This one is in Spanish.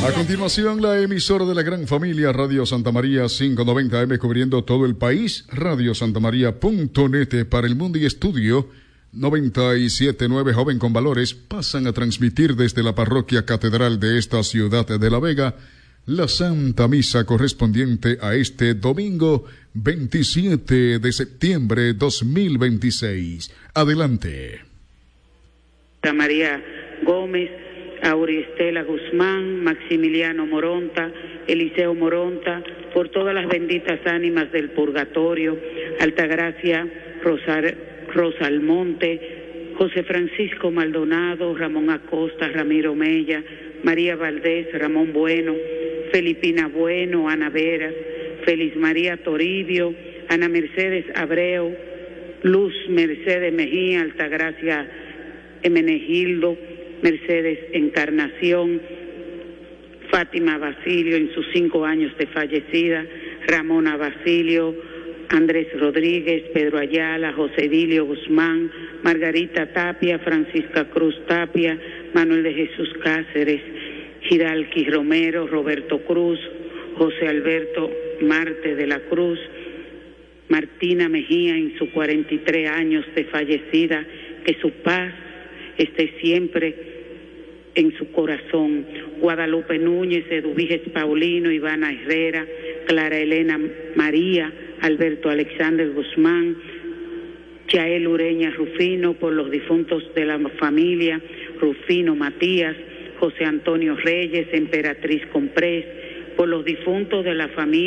A continuación, la emisora de la gran familia Radio Santa María 590M cubriendo todo el país, radiosantamaria.net para el mundo y estudio 97.9 Joven con Valores pasan a transmitir desde la parroquia catedral de esta ciudad de La Vega la Santa Misa correspondiente a este domingo 27 de septiembre 2026. Adelante. Santa María Gómez, Auristela Guzmán, Maximiliano Moronta, Eliseo Moronta, por todas las benditas ánimas del purgatorio, Altagracia Rosa Almonte, José Francisco Maldonado, Ramón Acosta, Ramiro Mella, María Valdés, Ramón Bueno, Felipina Bueno, Ana Veras, Feliz María Toribio, Ana Mercedes Abreu, Luz Mercedes Mejía, Altagracia Emenegildo, Mercedes Encarnación, Fátima Basilio en sus 5 años de fallecida, Ramona Basilio, Andrés Rodríguez, Pedro Ayala, José Edilio Guzmán, Margarita Tapia, Francisca Cruz Tapia, Manuel de Jesús Cáceres, Giralqui Romero, Roberto Cruz, José Alberto Marte de la Cruz, Martina Mejía en sus 43 años de fallecida, que su paz esté siempre en su corazón. Guadalupe Núñez, Eduviges Paulino, Ivana Herrera, Clara Elena María, Alberto Alexander Guzmán, Chael Ureña Rufino, por los difuntos de la familia, Rufino Matías, José Antonio Reyes, Emperatriz Comprés, por los difuntos de la familia